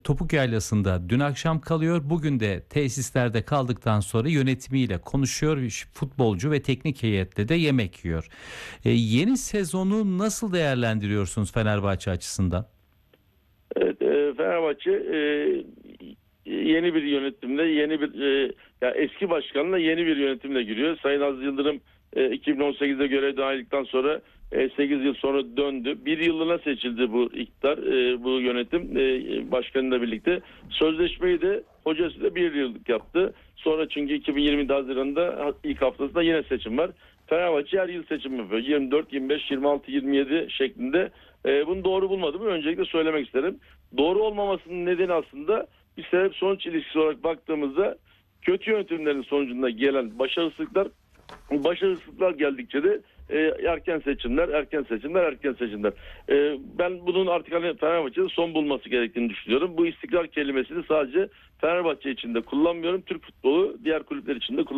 Topuk Yaylası'nda dün akşam kalıyor. Bugün de tesislerde kaldıktan sonra yönetimiyle konuşuyor. Futbolcu ve teknik heyetle de yemek yiyor. Yeni sezonu nasıl değerlendiriyorsunuz Fenerbahçe açısından? Evet, Fenerbahçe yeni bir yönetimle, ya eski başkanla yeni bir yönetimle giriyor. Sayın Aziz Yıldırım 2018'de görevden ayrıldıktan sonra 8 yıl sonra döndü. Bir yıllığına seçildi bu iktidar, bu yönetim başkanıyla birlikte. Sözleşmeyi de hocası da bir yıllık yaptı. Sonra çünkü 2020 Haziran'da ilk haftasında yine seçim var. Fenerbahçe her yıl seçim yapıyor. 24, 25, 26, 27 şeklinde. Bunu doğru bulmadığımı öncelikle söylemek isterim. Doğru olmamasının nedeni aslında bir sebep sonuç ilişkisi olarak baktığımızda kötü yönetimlerin sonucunda gelen başarısızlıklar geldikçe de erken seçimler. Ben bunun artık hani Fenerbahçe'de son bulması gerektiğini düşünüyorum. Bu istikrar kelimesini sadece Fenerbahçe için de kullanmıyorum. Türk futbolu diğer kulüpler için de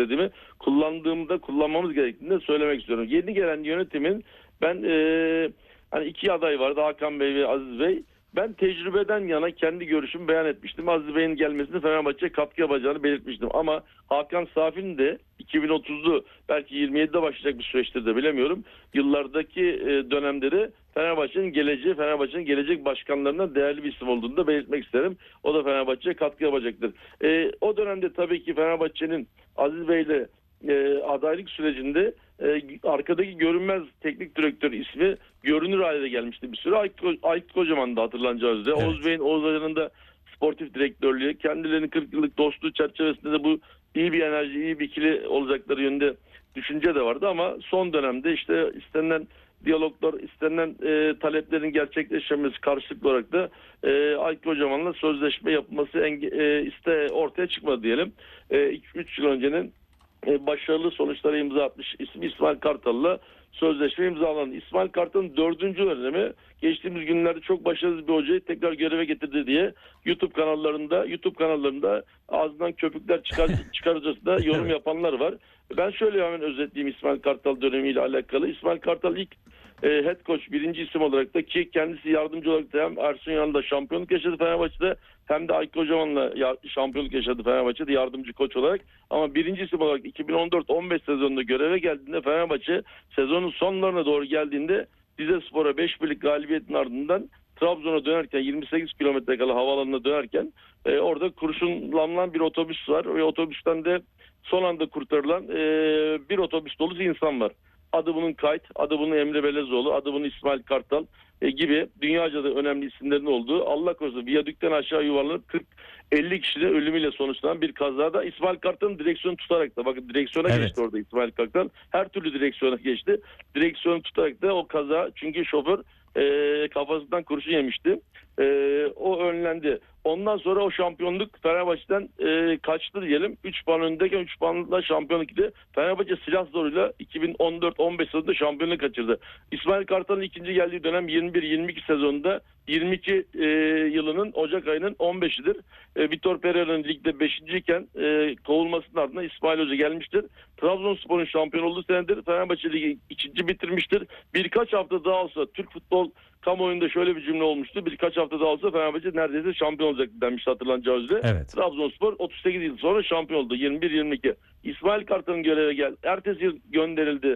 kullanmamız gerektiğini de söylemek istiyorum. Yeni gelen yönetimin ben hani iki aday vardı, Hakan Bey ve Aziz Bey. Ben tecrübeden yana kendi görüşümü beyan etmiştim. Aziz Bey'in gelmesini Fenerbahçe'ye katkı yapacağını belirtmiştim. Ama Hakan Safi'nin de 2030'lu belki 27'de başlayacak bir süreçtir de bilemiyorum. Yıllardaki dönemleri Fenerbahçe'nin gelecek başkanlarından değerli bir isim olduğunu da belirtmek isterim. O da Fenerbahçe'ye katkı yapacaktır. O dönemde tabii ki Fenerbahçe'nin Aziz Bey'le adaylık sürecinde arkadaki görünmez teknik direktör ismi görünür hale gelmişti bir süre. Aykut Kocaman da hatırlanacağı üzere. Evet. Oğuz Hoca'nın da sportif direktörlüğü, kendilerinin 40 yıllık dostluğu çerçevesinde de bu iyi bir enerji, iyi bir ikili olacakları yönünde düşünce de vardı ama son dönemde işte istenilen diyaloglar, istenilen taleplerin gerçekleşmemesi karşılıklı olarak da Aykut Kocaman'la sözleşme yapılması ortaya çıkmadı diyelim. 3 yıl öncenin başarılı sonuçlara imza atmış ismi İsmail Kartal'la sözleşme imzalandı. İsmail Kartal'ın 4. dönemi geçtiğimiz günlerde çok başarılı bir hocayı tekrar göreve getirdi diye YouTube kanallarında ağzından köpükler çıkarıcısında yorum yapanlar var. Ben şöyle hemen özetleyeyim İsmail Kartal dönemiyle alakalı. İsmail Kartal ilk head coach birinci isim olarak da ki kendisi yardımcı olarak da hem Ersun Yanal'da şampiyonluk yaşadı Fenerbahçe'de hem de Aykut Kocaman'la şampiyonluk yaşadı Fenerbahçe'de yardımcı koç olarak. Ama birinci isim olarak 2014-15 sezonunda göreve geldiğinde Fenerbahçe sezonun sonlarına doğru geldiğinde Rizespor'a 5 birlik galibiyetin ardından Trabzon'a dönerken 28 kilometre kala havaalanına dönerken orada kurşunlanan bir otobüs var ve otobüsten de son anda kurtarılan bir otobüs dolusu insan var. Adı bunun Kayt, adı bunun Emre Belezoğlu, adı bunun İsmail Kartal gibi dünyaca da önemli isimlerin olduğu Allah korusun viyadükten aşağı yuvarlanıp 40-50 kişinin ölümüyle sonuçlanan bir kazada İsmail Kartal'ın direksiyonu tutarak da bakın direksiyona Evet. geçti orada İsmail Kartal. Her türlü direksiyona geçti. Direksiyonu tutarak da o kaza çünkü şoför kafasından kurşun yemişti. O önlendi. Ondan sonra o şampiyonluk Fenerbahçe'den kaçtı diyelim. 3 puan öndeyken 3 puanla şampiyonluk gitti. Fenerbahçe silah zoruyla 2014-15 sezonunda şampiyonluğu kaçırdı. İsmail Kartal'ın ikinci geldiği dönem 21-22 sezonunda 22 yılının Ocak ayının 15'idir. Vitor Pereira'nın ligde 5. iken kovulmasının ardından İsmail Hoca gelmiştir. Trabzonspor'un şampiyon olduğu senedir. Fenerbahçe Ligi 2. bitirmiştir. Birkaç hafta daha olsa Türk futbol kamuoyunda şöyle bir cümle olmuştu. Birkaç hafta daha olsa Fenerbahçe neredeyse şampiyon olacaktı denmiş hatırlanacağı üzere. Evet. Trabzonspor 38 yıl sonra şampiyon oldu. 21-22. İsmail Kartal'ın göreve geldi. Ertesi yıl gönderildi.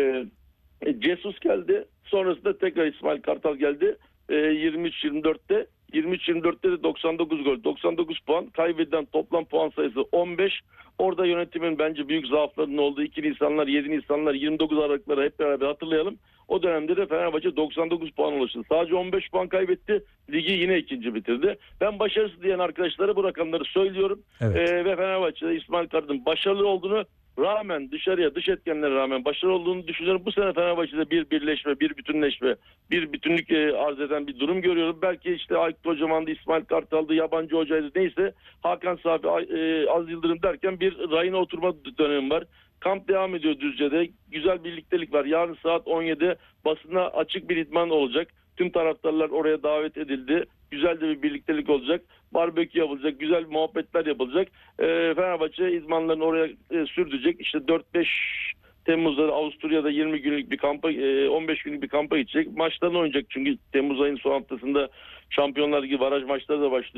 Jesus geldi. Sonrasında tekrar İsmail Kartal geldi. 23-24'te de 99 gol, 99 puan, kaybedilen toplam puan sayısı 15. Orada yönetimin bence büyük zaaflarının olduğu 2 Nisanlar, 7 Nisanlar, 29 Aralıkları hep beraber hatırlayalım. O dönemde de Fenerbahçe 99 puan ulaştı. Sadece 15 puan kaybetti. Ligi yine ikinci bitirdi. Ben başarısız diyen arkadaşlara bu rakamları söylüyorum. Evet. Ve Fenerbahçe'de İsmail Kartal'ın başarılı olduğunu rağmen dış etkenlere rağmen başarılı olduğunu düşünüyorum. Bu sene Fenerbahçe'de bir birleşme, bir bütünleşme, bir bütünlük arz eden bir durum görüyorum. Belki işte Aykut Kocaman'dı, İsmail Kartal'dı, yabancı hocaydı neyse Hakan Safi, Aziz Yıldırım derken bir rayına oturma dönemi var. Kamp devam ediyor Düzce'de. Güzel birliktelik var. Yarın saat 17'de basına açık bir idman olacak. Tüm taraftarlar oraya davet edildi. Güzel de bir birliktelik olacak. Barbekü yapılacak. Güzel muhabbetler yapılacak. Fenerbahçe idmanlarını oraya sürdürecek. İşte 4-5 Temmuz'da Avusturya'da 20 günlük bir kampa, 15 günlük bir kampa gidecek. Maçlarını oynayacak çünkü Temmuz ayının son haftasında Şampiyonlar Ligi baraj maçları da başlıyor.